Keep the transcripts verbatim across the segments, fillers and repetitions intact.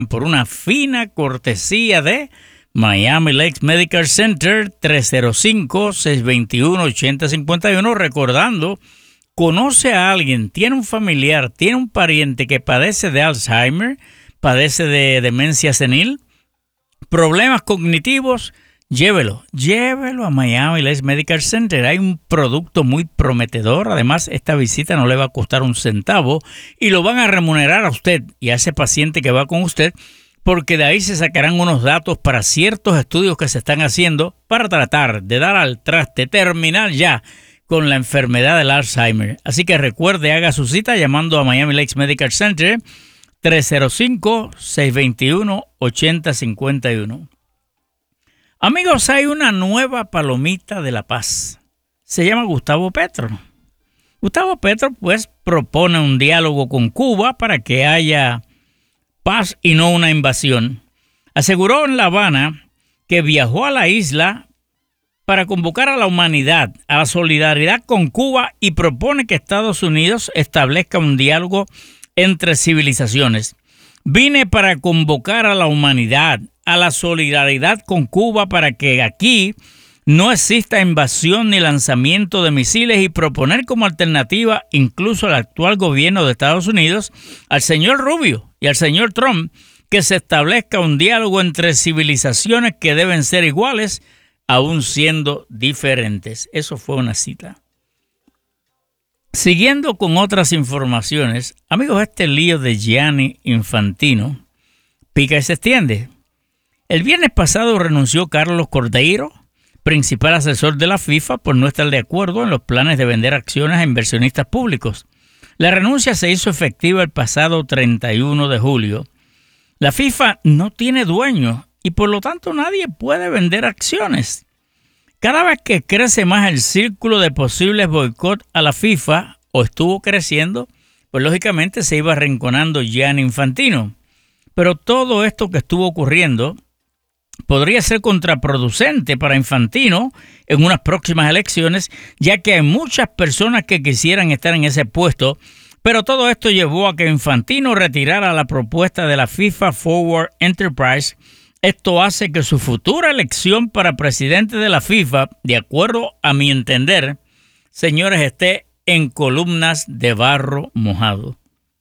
por una fina cortesía de Miami Lakes Medical Center, tres cero cinco, seis dos uno, ocho cero cinco uno. Recordando, conoce a alguien, tiene un familiar, tiene un pariente que padece de Alzheimer, padece de demencia senil, problemas cognitivos, llévelo, llévelo a Miami Lakes Medical Center. Hay un producto muy prometedor. Además, esta visita no le va a costar un centavo y lo van a remunerar a usted y a ese paciente que va con usted, porque de ahí se sacarán unos datos para ciertos estudios que se están haciendo para tratar de dar al traste, terminar ya con la enfermedad del Alzheimer. Así que recuerde, haga su cita llamando a Miami Lakes Medical Center, tres cero cinco, seis dos uno, ocho cero cinco uno. Amigos, hay una nueva palomita de la paz. Se llama Gustavo Petro. Gustavo Petro, pues, propone un diálogo con Cuba para que haya paz y no una invasión. Aseguró en La Habana que viajó a la isla para convocar a la humanidad, a la solidaridad con Cuba, y propone que Estados Unidos establezca un diálogo entre civilizaciones. Vine para convocar a la humanidad, a la solidaridad con Cuba, para que aquí no exista invasión ni lanzamiento de misiles, y proponer como alternativa incluso al actual gobierno de Estados Unidos, al señor Rubio y al señor Trump, que se establezca un diálogo entre civilizaciones que deben ser iguales, aún siendo diferentes. Eso fue una cita. Siguiendo con otras informaciones, amigos, este lío de Gianni Infantino pica y se extiende. El viernes pasado renunció Carlos Cordeiro, principal asesor de la FIFA, por no estar de acuerdo en los planes de vender acciones a inversionistas públicos. La renuncia se hizo efectiva el pasado treinta y uno de julio. La FIFA no tiene dueño y por lo tanto nadie puede vender acciones. Cada vez que crece más el círculo de posibles boicot a la FIFA, o estuvo creciendo, pues lógicamente se iba arrinconando Gianni Infantino. Pero todo esto que estuvo ocurriendo podría ser contraproducente para Infantino en unas próximas elecciones, ya que hay muchas personas que quisieran estar en ese puesto, pero todo esto llevó a que Infantino retirara la propuesta de la FIFA Forward Enterprise. Esto hace que su futura elección para presidente de la FIFA, de acuerdo a mi entender, señores, esté en columnas de barro mojado.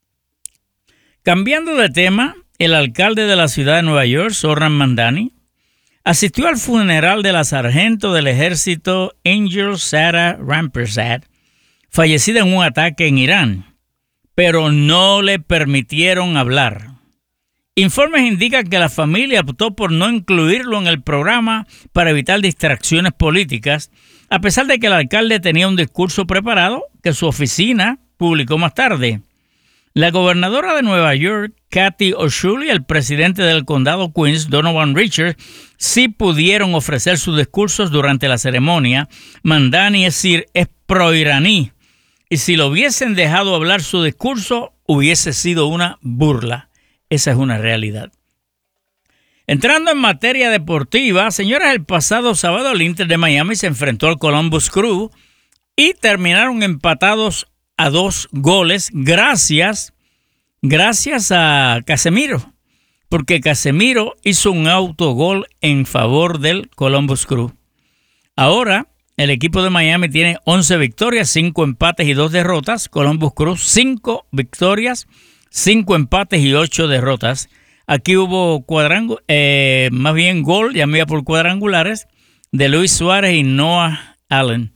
Cambiando de tema, el alcalde de la ciudad de Nueva York, Zohran Mamdani, asistió al funeral de la sargento del ejército Angel Sarah Rampersad, fallecida en un ataque en Irán, pero no le permitieron hablar. Informes indican que la familia optó por no incluirlo en el programa para evitar distracciones políticas, a pesar de que el alcalde tenía un discurso preparado que su oficina publicó más tarde. La gobernadora de Nueva York, Kathy Hochul, y el presidente del condado Queens, Donovan Richards, sí pudieron ofrecer sus discursos durante la ceremonia. Mamdani, es decir, es proiraní, y si lo hubiesen dejado hablar su discurso, hubiese sido una burla. Esa es una realidad. Entrando en materia deportiva, señoras, el pasado sábado el Inter de Miami se enfrentó al Columbus Crew y terminaron empatados a dos goles gracias, gracias a Casemiro, porque Casemiro hizo un autogol en favor del Columbus Crew. Ahora el equipo de Miami tiene once victorias, cinco empates y dos derrotas. Columbus Crew cinco victorias, cinco empates y ocho derrotas. Aquí hubo cuadrangu- eh, más bien gol, ya me iba por cuadrangulares, de Luis Suárez y Noah Allen.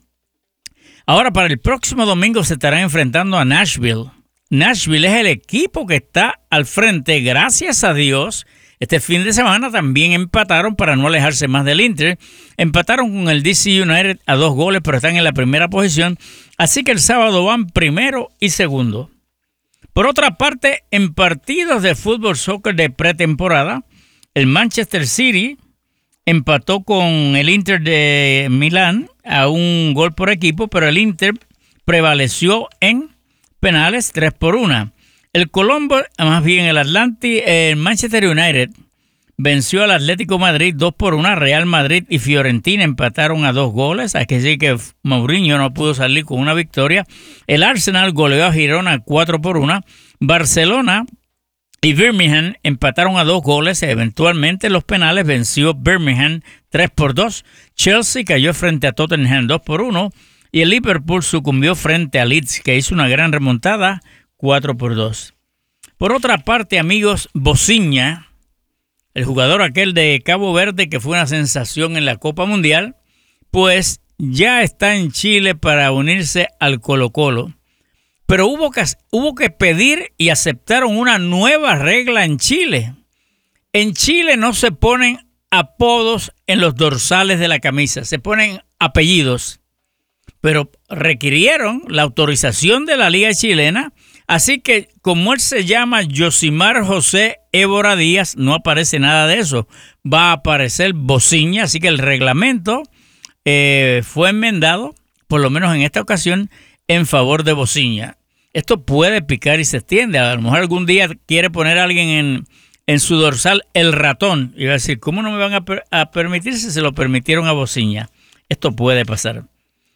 Ahora para el próximo domingo se estarán enfrentando a Nashville. Nashville es el equipo que está al frente, gracias a Dios. Este fin de semana también empataron para no alejarse más del Inter. Empataron con el D C United a dos goles, pero están en la primera posición. Así que el sábado van primero y segundo. Por otra parte, en partidos de fútbol soccer de pretemporada, el Manchester City empató con el Inter de Milán a un gol por equipo, pero el Inter prevaleció en penales tres por uno. El Colombo, más bien el Atlanti, el Manchester United venció al Atlético Madrid dos por uno. Real Madrid y Fiorentina empataron a dos goles. Hay que decir que Mourinho no pudo salir con una victoria. El Arsenal goleó a Girona cuatro por uno. Barcelona y Birmingham empataron a dos goles. Eventualmente los penales venció Birmingham tres por dos. Chelsea cayó frente a Tottenham dos por uno. Y el Liverpool sucumbió frente a Leeds, que hizo una gran remontada cuatro por dos. Por otra parte, amigos, Bociña, el jugador aquel de Cabo Verde que fue una sensación en la Copa Mundial, pues ya está en Chile para unirse al Colo-Colo. Pero hubo que, hubo que pedir y aceptaron una nueva regla en Chile. En Chile no se ponen apodos en los dorsales de la camisa, se ponen apellidos. Pero requirieron la autorización de la Liga Chilena, así que como él se llama Yosimar José Évora Díaz, no aparece nada de eso. Va a aparecer Bociña, así que el reglamento eh, fue enmendado, por lo menos en esta ocasión, en favor de Bociña. Esto puede picar y se extiende. A lo mejor algún día quiere poner a alguien en, en su dorsal el ratón. Y va a decir, ¿cómo no me van a, per- a permitir si se lo permitieron a Bociña? Esto puede pasar.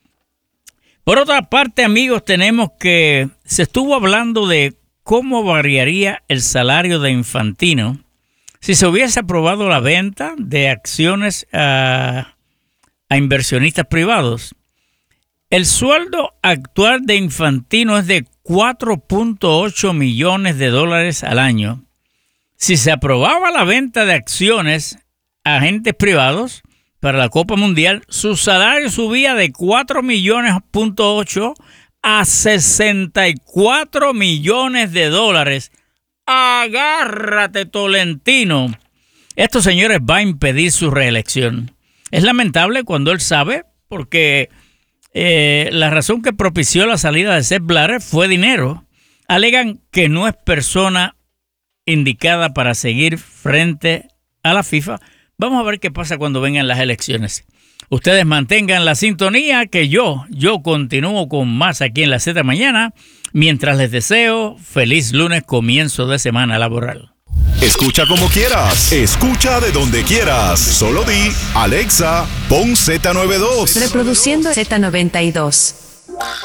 Por otra parte, amigos, tenemos que se estuvo hablando de cómo variaría el salario de Infantino si se hubiese aprobado la venta de acciones a, a inversionistas privados. El sueldo actual de Infantino es de cuatro punto ocho millones de dólares al año. Si se aprobaba la venta de acciones a agentes privados para la Copa Mundial, su salario subía de cuatro millones punto ocho a sesenta y cuatro millones de dólares. Agárrate, Tolentino. Esto, señores, va a impedir su reelección. Es lamentable cuando él sabe, porque eh, la razón que propició la salida de Sepp Blatter fue dinero. Alegan que no es persona indicada para seguir frente a la FIFA. Vamos a ver qué pasa cuando vengan las elecciones. Ustedes mantengan la sintonía, que yo, yo continúo con más aquí en la Z Mañana, mientras les deseo feliz lunes, comienzo de semana laboral. Escucha como quieras, escucha de donde quieras. Solo di, Alexa, pon Z noventa y dos. Reproduciendo Z noventa y dos.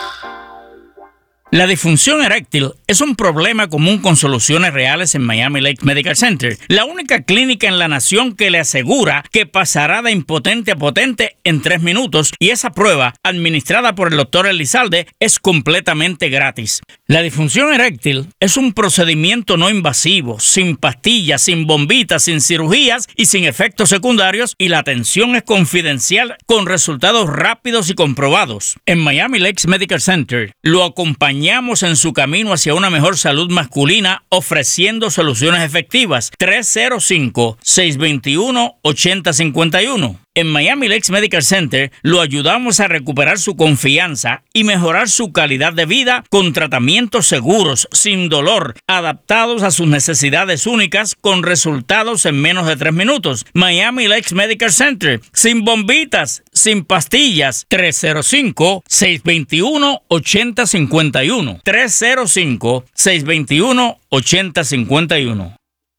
La disfunción eréctil es un problema común con soluciones reales en Miami Lakes Medical Center, la única clínica en la nación que le asegura que pasará de impotente a potente en tres minutos, y esa prueba, administrada por el doctor Elizalde, es completamente gratis. La disfunción eréctil es un procedimiento no invasivo, sin pastillas, sin bombitas, sin cirugías y sin efectos secundarios, y la atención es confidencial con resultados rápidos y comprobados. En Miami Lakes Medical Center lo acompañamos en su camino hacia una mejor salud masculina, ofreciendo soluciones efectivas. tres cero cinco, seis dos uno, ocho cero cinco uno. En Miami Lakes Medical Center lo ayudamos a recuperar su confianza y mejorar su calidad de vida con tratamientos seguros, sin dolor, adaptados a sus necesidades únicas, con resultados en menos de tres minutos. Miami Lakes Medical Center, sin bombitas, sin pastillas. tres cero cinco, seis dos uno, ocho cero cinco uno. tres cero cinco, seis dos uno, ocho cero cinco uno.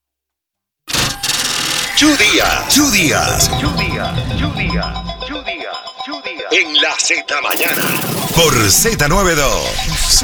Chu Díaz, Chu Díaz, Chu Díaz, Chu Díaz, Chu Díaz, Chu Díaz. en la Z Mañana por Z noventa y dos.